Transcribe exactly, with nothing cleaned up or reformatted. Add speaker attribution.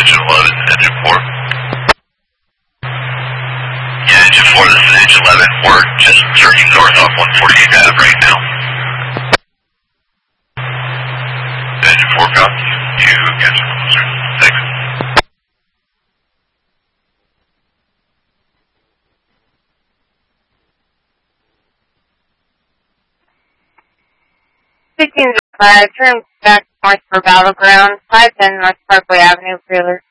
Speaker 1: engine eleven, engine four. Yeah, engine four, this is engine eleven. We're just turning north off one forty-eighth Ave right now. Engine four, copy. You get some closer. Thanks.
Speaker 2: fifteen five, turn back north for Battleground, five ten North Parkway Avenue, Prelude.